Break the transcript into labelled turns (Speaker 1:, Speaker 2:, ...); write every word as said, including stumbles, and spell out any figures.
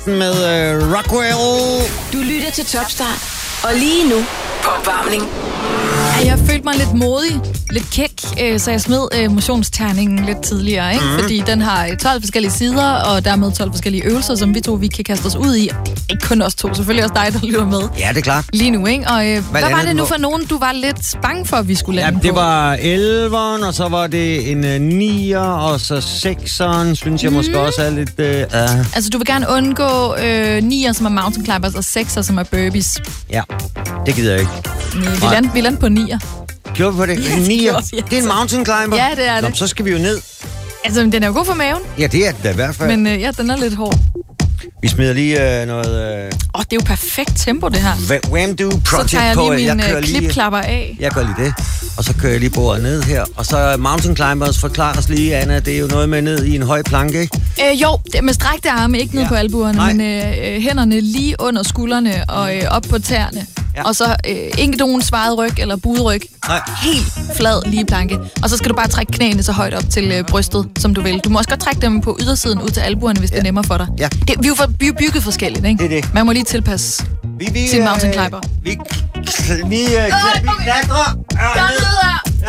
Speaker 1: med uh, Rockwell.
Speaker 2: Du lytter til Topstart, og lige nu på opvarmning.
Speaker 3: Jeg følte mig lidt modig, lidt kæk, så jeg smed øh, motionsterningen lidt tidligere, ikke? Mm. Fordi den har tolv forskellige sider, og dermed tolv forskellige øvelser, som vi to vi kan kaste os ud i. Ikke kun os to, selvfølgelig også dig, der lytter med.
Speaker 1: Ja, det er klart.
Speaker 3: Lige nu, ikke? Og øh, hvad, hvad var det nu for nogen, du var lidt bange for, at vi skulle lande
Speaker 1: ja, det
Speaker 3: på?
Speaker 1: var elveren, og så var det en uh, nier, og så sekseren, synes jeg mm. måske også er lidt... Uh, uh.
Speaker 3: Altså, du vil gerne undgå øh, nier, som er mountain climbers, og sekser, som er burpees.
Speaker 1: Ja, det gider jeg ikke.
Speaker 3: Nej, vi landte, vi landte på nier.
Speaker 1: Gjorde vi på det?
Speaker 3: Ja,
Speaker 1: en nier?
Speaker 3: det,
Speaker 1: det er en mountain climber?
Speaker 3: Ja, det er det.
Speaker 1: Nå, så skal vi jo ned.
Speaker 3: Altså, den er jo god for maven.
Speaker 1: Ja, det er den da i hvert fald.
Speaker 3: Men øh, ja, den er lidt hård.
Speaker 1: Vi smider lige uh, noget... Åh,
Speaker 3: uh... oh, det er jo perfekt tempo, det her.
Speaker 1: Wham-do project.
Speaker 3: Så tager jeg lige
Speaker 1: jeg
Speaker 3: mine klipklapper af.
Speaker 1: Jeg gør lige det. Og så kører jeg lige bordet ned her. Og så mountain climbers forklarer os lige, Anna, det er jo noget med ned i en høj planke, ikke?
Speaker 3: Øh, jo, det med strækte arme, ikke ned ja. på albuerne, Nej. men øh, hænderne lige under skuldrene og øh, op på tæerne. Ja. Og så øh, ikke nogen svaret ryg eller buet ryg.
Speaker 1: Nej.
Speaker 3: Helt flad lige planke. Og så skal du bare trække knæene så højt op til øh, brystet, som du vil. Du må også godt trække dem på ydersiden ud til albuerne, hvis ja. det er nemmere for dig.
Speaker 1: Ja.
Speaker 3: Det, vi, er jo for, vi er jo bygget forskelligt, ikke?
Speaker 1: Det er det.
Speaker 3: Man må lige tilpasse
Speaker 1: vi, vi,
Speaker 3: sin mountain climber.
Speaker 1: Vi, vi, vi, vi, vi klatrer ned